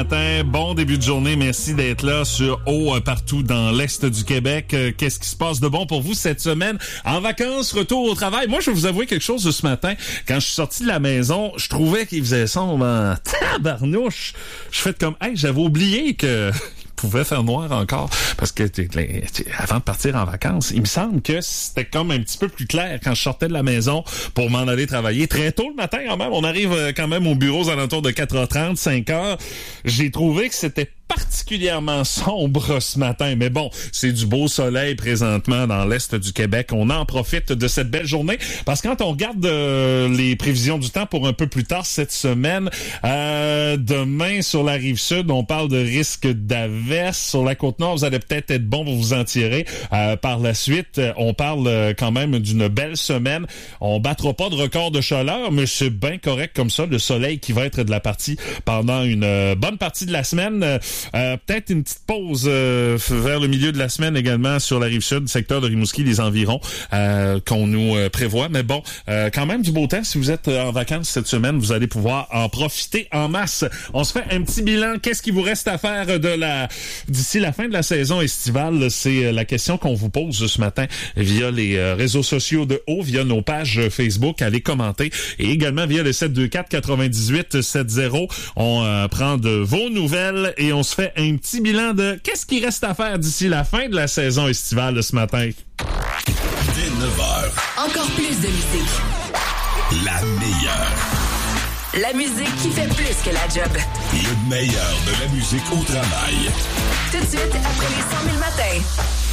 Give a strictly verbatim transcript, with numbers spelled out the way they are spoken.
Bon début de journée, merci d'être là sur haut partout dans l'Est du Québec. Qu'est-ce qui se passe de bon pour vous cette semaine? En vacances, retour au travail. Moi, je vais vous avouer quelque chose de ce matin. Quand je suis sorti de la maison, je trouvais qu'il faisait sombre en tabarnouche. Je fais comme, hey, j'avais oublié que... pouvait faire noir encore parce que t'es, t'es, avant de partir en vacances, il me semble que c'était comme un petit peu plus clair quand je sortais de la maison pour m'en aller travailler très tôt le matin quand même. On arrive quand même au bureau aux alentours de quatre heures trente, cinq heures. J'ai trouvé que c'était particulièrement sombre ce matin. Mais bon, c'est du beau soleil présentement dans l'Est du Québec. On en profite de cette belle journée parce que quand on regarde euh, les prévisions du temps pour un peu plus tard cette semaine, euh, demain sur la Rive-Sud, on parle de risque d'averse. Sur la Côte-Nord, vous allez peut-être être bon pour vous en tirer. Euh, par la suite, on parle euh, quand même d'une belle semaine. On battra pas de record de chaleur, mais c'est bien correct comme ça. Le soleil qui va être de la partie pendant une euh, bonne partie de la semaine. Euh, Euh, peut-être une petite pause euh, vers le milieu de la semaine également sur la Rive-Sud, secteur de Rimouski, les environs, euh, qu'on nous euh, prévoit. Mais bon, euh, quand même du beau temps. Si vous êtes en vacances cette semaine, vous allez pouvoir en profiter en masse. On se fait un petit bilan. Qu'est-ce qui vous reste à faire de la d'ici la fin de la saison estivale? C'est la question qu'on vous pose ce matin via les euh, réseaux sociaux de haut, via nos pages Facebook. Allez commenter. Et également via le sept deux quatre, quatre-vingt-dix-huit, soixante. On euh, prend de vos nouvelles et on se fait un petit bilan de qu'est-ce qui reste à faire d'ici la fin de la saison estivale ce matin. Dès neuf heures. Encore plus de musique. La meilleure. La musique qui fait plus que la job. Le meilleur de la musique au travail. Tout de suite après les cent mille matins.